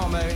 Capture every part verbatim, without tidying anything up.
on, baby.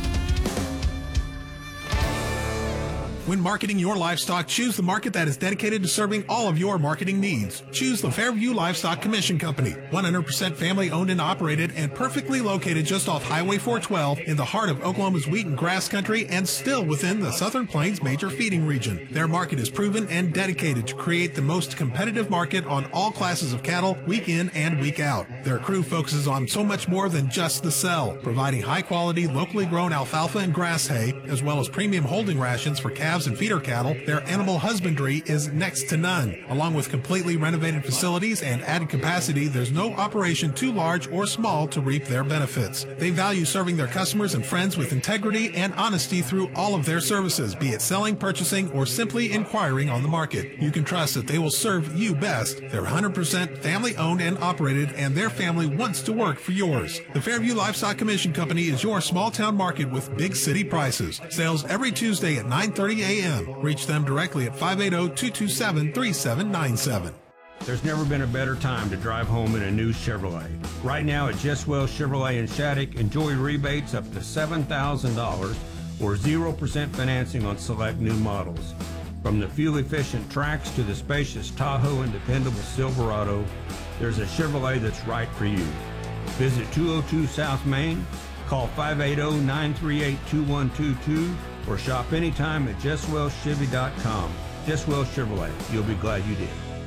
When marketing your livestock, choose the market that is dedicated to serving all of your marketing needs. Choose the Fairview Livestock Commission Company, one hundred percent family owned and operated and perfectly located just off Highway four twelve in the heart of Oklahoma's wheat and grass country and still within the Southern Plains major feeding region. Their market is proven and dedicated to create the most competitive market on all classes of cattle, week in and week out. Their crew focuses on so much more than just the sell, providing high quality, locally grown alfalfa and grass hay, as well as premium holding rations for calves and feeder cattle. Their animal husbandry is next to none. Along with completely renovated facilities and added capacity, there's no operation too large or small to reap their benefits. They value serving their customers and friends with integrity and honesty through all of their services, be it selling, purchasing, or simply inquiring on the market. You can trust that they will serve you best. They're one hundred percent family owned and operated, and their family wants to work for yours. The Fairview Livestock Commission Company is your small town market with big city prices. Sales every Tuesday at nine thirty a m Reach them directly at five eight zero, two two seven, three seven nine seven. There's never been a better time to drive home in a new Chevrolet. Right now at Jeswell Chevrolet in Shattuck, enjoy rebates up to seven thousand dollars or zero percent financing on select new models. From the fuel-efficient Trax to the spacious Tahoe and dependable Silverado, there's a Chevrolet that's right for you. Visit two oh two South Main, call five eight zero, nine three eight, two one two two, or shop anytime at jeswell chevy dot com. Jeswell Chevrolet. You'll be glad you did.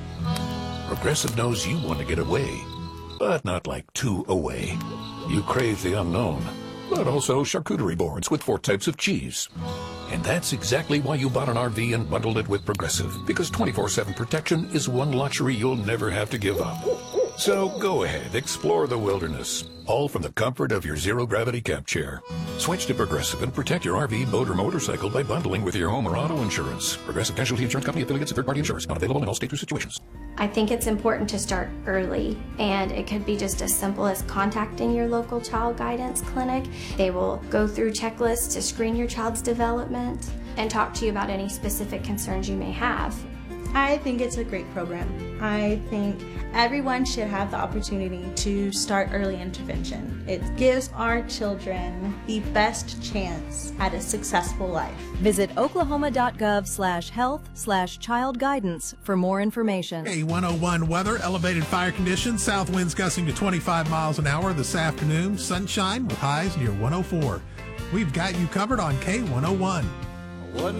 Progressive knows you want to get away, but not like too away. You crave the unknown, but also charcuterie boards with four types of cheese. And that's exactly why you bought an R V and bundled it with Progressive, because twenty-four seven protection is one luxury you'll never have to give up. So go ahead, explore the wilderness, all from the comfort of your zero-gravity camp chair. Switch to Progressive and protect your R V, boat, or motorcycle by bundling with your home or auto insurance. Progressive Casualty Insurance Company affiliates and third-party insurance. Not available in all states or situations. I think it's important to start early, and it could be just as simple as contacting your local child guidance clinic. They will go through checklists to screen your child's development and talk to you about any specific concerns you may have. I think it's a great program. I think everyone should have the opportunity to start early intervention. It gives our children the best chance at a successful life. Visit oklahoma.gov slash health slash child guidance for more information. K one oh one weather, elevated fire conditions, south winds gusting to twenty-five miles an hour this afternoon, sunshine with highs near one oh four. We've got you covered on K one oh one.